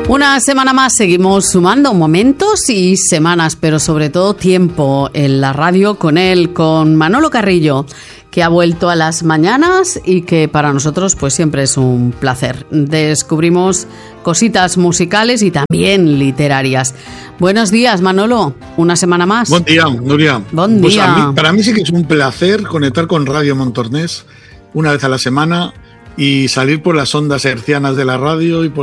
Una semana más seguimos sumando momentos y semanas, pero sobre todo tiempo en la radio con Manolo Carrillo, que ha vuelto a las mañanas y que para nosotros pues siempre es un placer. Descubrimos cositas musicales y también literarias. Buenos días, Manolo, una semana más. Buen día, Nuria. Buen día. Para mí sí que es un placer conectar con Radio Montornès una vez a la semana y salir por las ondas hercianas de la radio y por